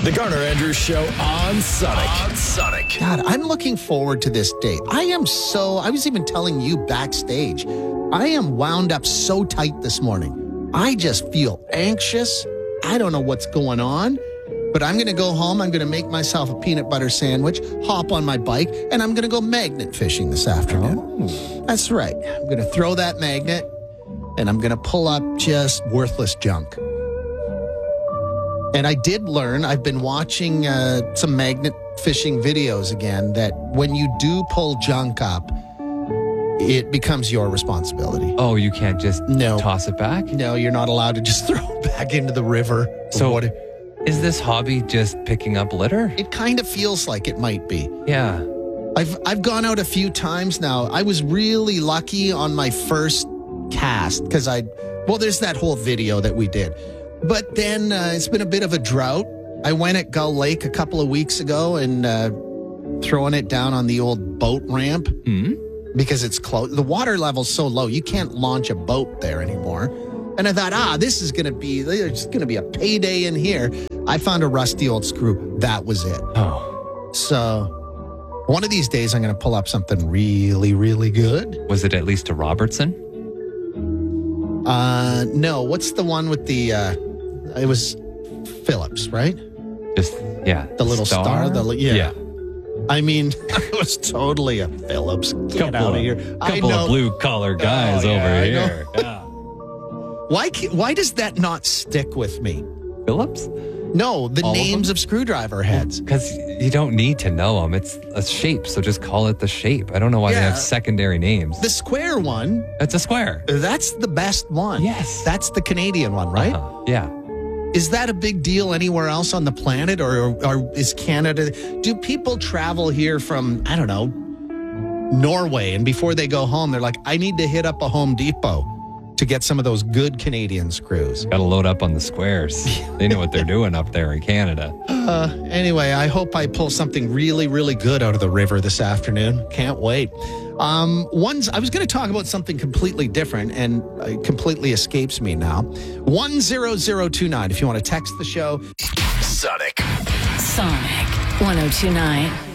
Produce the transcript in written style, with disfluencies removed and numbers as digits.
The Garner Andrews Show on Sonic. God, I'm looking forward to this date. I was even telling you backstage, I am wound up so tight this morning. I just feel anxious. I don't know what's going on, but I'm going to go home. I'm going to make myself a peanut butter sandwich, hop on my bike, and I'm going to go magnet fishing this afternoon. Oh. That's right. I'm going to throw that magnet, and I'm going to pull up just worthless junk. And I did learn, I've been watching some magnet fishing videos again, that when you do pull junk up, it becomes your responsibility. Oh, you can't just toss it back? No, you're not allowed to just throw it back into the river. So is this hobby just picking up litter? It kind of feels like it might be. Yeah. I've gone out a few times now. I was really lucky on my first cast because there's that whole video that we did. But then it's been a bit of a drought. I went at Gull Lake a couple of weeks ago and throwing it down on the old boat ramp because it's close. The water level's so low, you can't launch a boat there anymore. And I thought, there's going to be a payday in here. I found a rusty old screw. That was it. Oh. So one of these days I'm going to pull up something really, really good. Was it at least a Robertson? No. What's the one with the, it was Phillips, right? The little star? Yeah. I mean, it was totally a Phillips. Get out of here. Couple of blue-collar guys over here. Yeah. Why does that not stick with me? Phillips? No, the All of names them? of screwdriver heads. Because you don't need to know them. It's a shape, so just call it the shape. I don't know why they have secondary names. The square one. It's a square. That's the best one. Yes. That's the Canadian one, right? Yeah. Is that a big deal anywhere else on the planet, or is Canada? Do people travel here from, I don't know, Norway, and before they go home, they're like, I need to hit up a Home Depot to get some of those good Canadian screws? Got to load up on the squares. They know what they're doing up there in Canada. Anyway, I hope I pull something really, really good out of the river this afternoon. Can't wait. I was going to talk about something completely different, and it completely escapes me now. 10029, if you want to text the show. Sonic 1029.